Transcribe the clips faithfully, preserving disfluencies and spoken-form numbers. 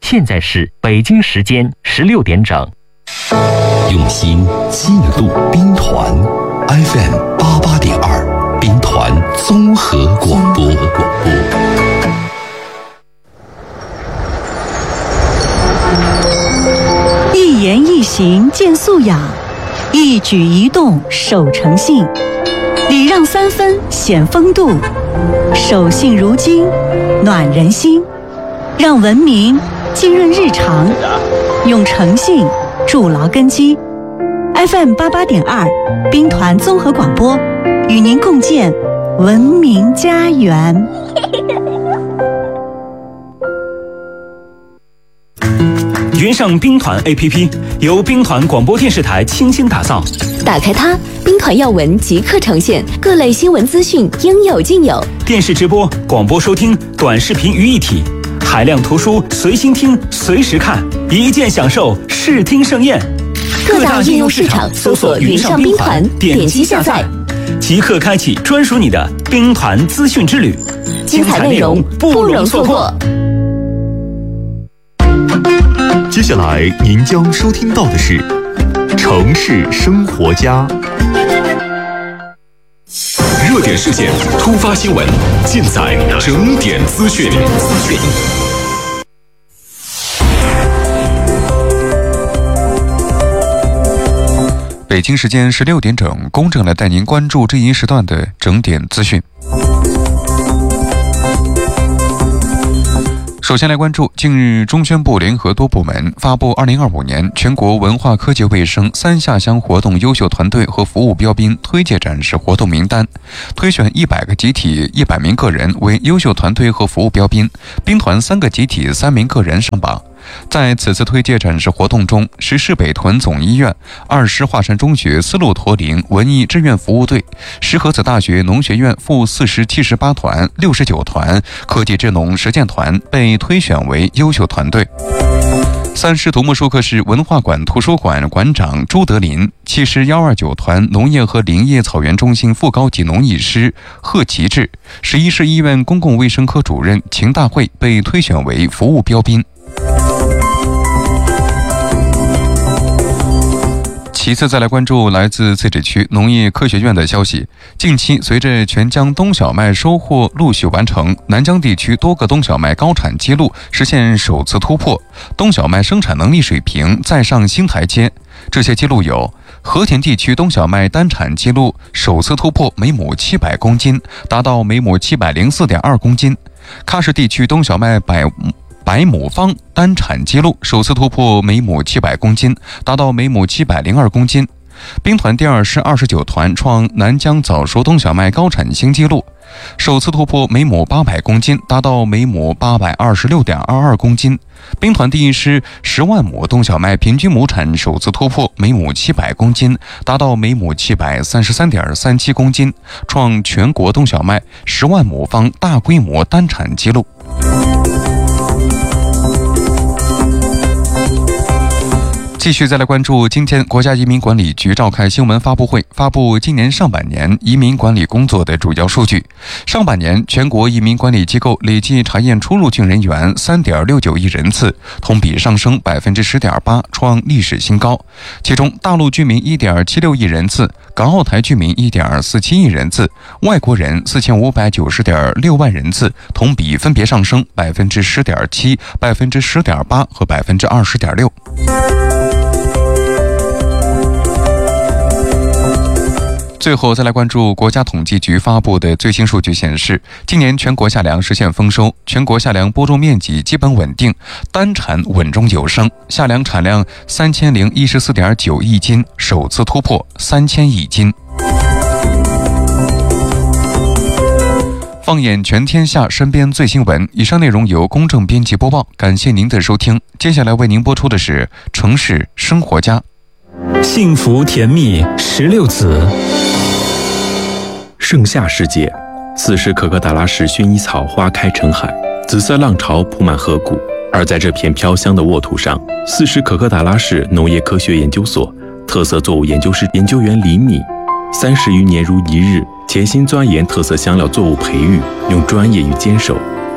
现在是北京时间十六点整。 用心记录兵团 F M 八八点二，兵团综合广播。 一言一行见素养，一举一动守诚信，礼让三分显风度，守信如金暖人心，让文明浸润日常，用诚信筑牢根基。 F M 八八点二兵团综合广播与您共建文明家园。 云上兵团 A P P 由兵团广播电视台倾心打造， 打开它，兵团要闻即刻呈现，各类新闻资讯应有尽有。 电视直播、广播收听、短视频于一体，海量图书随心听、随时看，一键享受视听盛宴。 各大应用市场搜索云上兵团，点击下载， 即刻开启专属你的兵团资讯之旅， 精彩内容不容错过。 接下来您将收听到的是《城市生活家》， 热点事件、突发新闻，尽在整点资讯。 北京时间十六点整，公正来带您关注这一时段的整点资讯。首先来关注，近日中宣部联合多部门发布二零二五年全国文化科学卫生三下乡活动优秀团队和服务标兵推介展示活动名单，推选一百个集体、一百名个人为优秀团队和服务标兵，兵团三个集体、三名个人上榜。在此次推介展示活动中，十市北屯总医院、二师华山中学丝路驼铃文艺志愿服务队、石河子大学农学院负四十七十八团、六十九团科技智农实践团被推选为优秀团队。三师土木术科室文化馆图书馆馆长朱德林、七师幺二九团农业和林业草原中心副高级农艺师贺其志、十一市医院公共卫生科主任秦大会被推选为服务标兵。其次，再来关注来自自治区农业科学院的消息。近期，随着全疆冬小麦收获陆续完成，南疆地区多个冬小麦高产记录实现首次突破，冬小麦生产能力水平再上新台阶。这些记录有：和田地区冬小麦单产记录首次突破每亩七百公斤，达到每亩七百零四点二公斤；喀什地区冬小麦百百亩方单产记录首次突破每亩七百公斤，达到每亩七百零二公斤。兵团第二师二十九团创南疆早熟冬小麦高产新纪录，首次突破每亩八百公斤，达到每亩八百二十六点二二公斤。兵团第一师十万亩冬小麦平均亩产首次突破每亩七百公斤，达到每亩七百三十三点三七公斤，创全国冬小麦十万亩方大规模单产纪录。继续再来关注，今天国家移民管理局召开新闻发布会，发布今年上半年移民管理工作的主要数据。上半年全国移民管理机构累计查验出入境人员 三点六九亿人次，同比上升 百分之十点八， 创历史新高。其中大陆居民 一点七六亿人次，港澳台居民 一点四七亿人次，外国人 四千五百九十点六万人次，同比分别上升 百分之十点七、百分之十点八 和 百分之二十点六。最后再来关注国家统计局发布的最新数据显示，今年全国夏粮实现丰收，全国夏粮播种面积基本稳定，单产稳中有升，夏粮产量三千零一十四点九亿斤，首次突破三千亿斤。放眼全天下身边最新闻，以上内容由公正编辑播报，感谢您的收听。接下来为您播出的是城市生活家。 幸福甜蜜十六子。 盛夏时节，此时可可达拉市薰衣草花开成海，紫色浪潮铺满河谷。而在这片飘香的沃土上，四市可可达拉市农业科学研究所特色作物研究室研究员李米，三十余年如一日，潜心钻研特色香料作物培育，用专业与坚守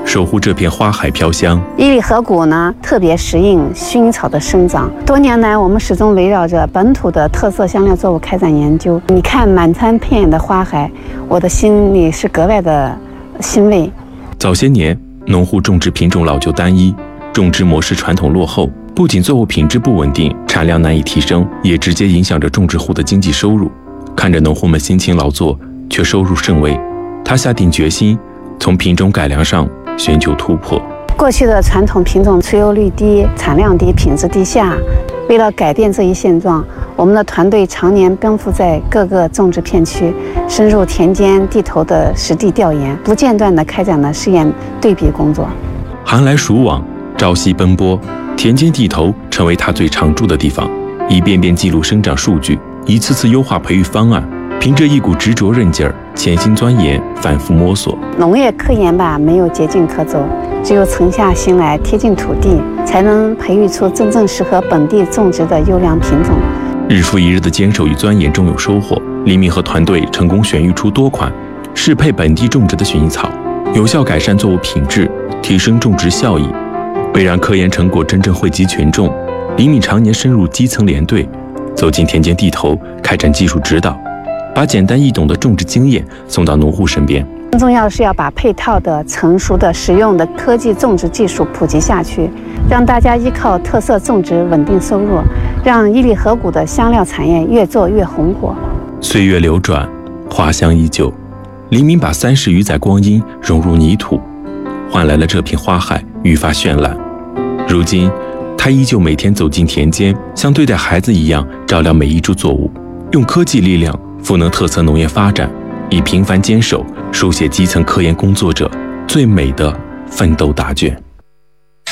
守护这片花海飘香。 伊犁河谷呢，特别适应薰衣草的生长。多年来，我们始终围绕着本土的特色香料作物开展研究。你看满山遍野的花海，我的心里是格外的欣慰。 早些年，农户种植品种老旧单一，种植模式传统落后，不仅作物品质不稳定，产量难以提升，也直接影响着种植户的经济收入。看着农户们辛勤劳作，却收入甚微，他下定决心从品种改良上寻求突破。 过去的传统品种出油率低、产量低、品质低下。为了改变这一现状，我们的团队常年奔赴在各个种植片区，深入田间地头的实地调研，不间断地开展了试验对比工作。 寒来暑往，朝夕奔波，田间地头成为他最常驻的地方，一遍遍记录生长数据，一次次优化培育方案，凭着一股执着韧劲儿，潜心钻研，反复摸索。 农业科研吧，没有捷径可走，只有沉下心来，贴近土地，才能培育出真正适合本地种植的优良品种。 日复一日的坚守与钻研中有收获，黎明和团队成功选育出多款适配本地种植的薰衣草，有效改善作物品质，提升种植效益。为让科研成果真正惠及群众，黎明常年深入基层连队，走进田间地头，开展技术指导，把简单易懂的种植经验送到农户身边。 更重要的是要把配套的、成熟的、实用的科技种植技术普及下去，让大家依靠特色种植稳定收入，让伊犁河谷的香料产业越做越红火。 岁月流转，花香依旧，黎明把三十余载光阴融入泥土，换来了这片花海愈发绚烂。如今，他依旧每天走进田间，像对待孩子一样照料每一株作物，用科技力量赋能特色农业发展，以平凡坚守书写基层科研工作者最美的奋斗答卷。